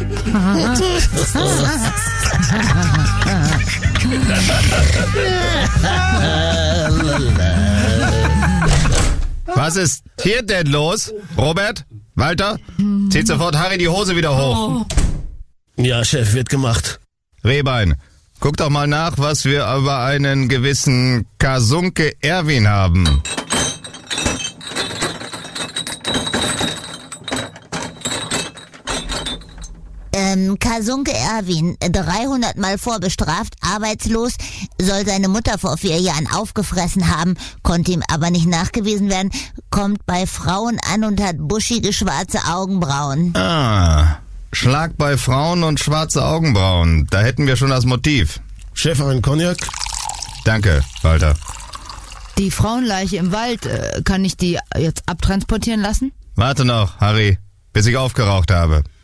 Was ist hier denn los? Robert? Walter? Zieht sofort Harry die Hose wieder hoch. Ja, Chef, wird gemacht. Rehbein, guck doch mal nach, was wir über einen gewissen Kasunke Erwin haben. Kasunke Erwin, 300 Mal vorbestraft, arbeitslos, soll seine Mutter vor 4 Jahren aufgefressen haben, konnte ihm aber nicht nachgewiesen werden, kommt bei Frauen an und hat buschige schwarze Augenbrauen. Schlag bei Frauen und schwarze Augenbrauen. Da hätten wir schon das Motiv. Chef, einen Cognac? Danke, Walter. Die Frauenleiche im Wald, kann ich die jetzt abtransportieren lassen? Warte noch, Harry, bis ich aufgeraucht habe.